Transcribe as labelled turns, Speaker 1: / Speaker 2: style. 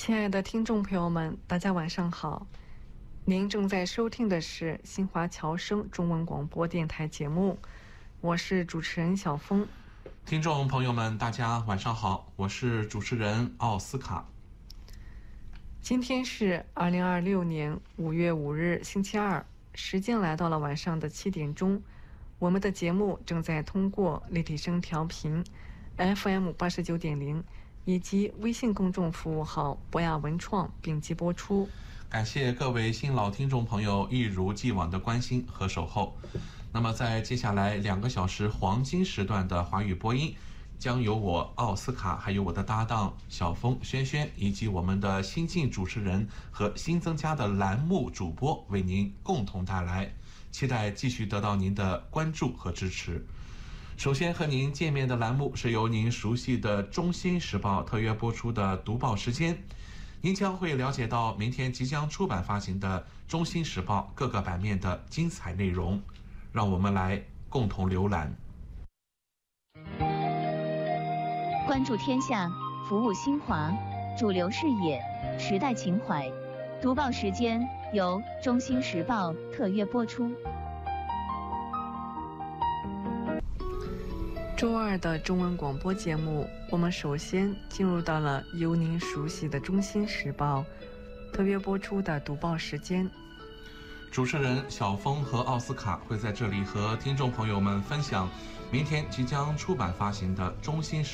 Speaker 1: 亲爱的听众朋友们，大家晚上好。您正在收听的是新华侨声中文广播电台节目，我是主持人小峰。
Speaker 2: 听众朋友们，大家晚上好，我是主持人奥斯卡。
Speaker 1: 今天是2026年5月5日星期二，时间来到了晚上的7点钟。我们的节目正在通过立体声调频 FM89.0 以及微信公众服务号博雅文创并机播出。
Speaker 2: 感谢各位新老听众朋友一如既往的关心和守候。那么在接下来2个小时黄金时段的华语播音，将由我奥斯卡，还有我的搭档小峰、轩轩，以及我们的新晋主持人和新增加的栏目主播为您共同带来，期待继续得到您的关注和支持。首先和您见面的栏目是由您熟悉的中新时报特约播出的读报时间，您将会了解到明天即将出版发行的中新时报各个版面的精彩内容，让我们来共同浏览。
Speaker 3: 关注天下，服务新华，主流视野，时代情怀。读报时间由中新时报特约播出。
Speaker 1: 周二的中文广播节目，我们首先进入到了由您熟悉的中新时报特约播出的读报时间。
Speaker 2: 主持人小峰和奥斯卡会在这里和听众朋友们分享明天即将出版发行的中新时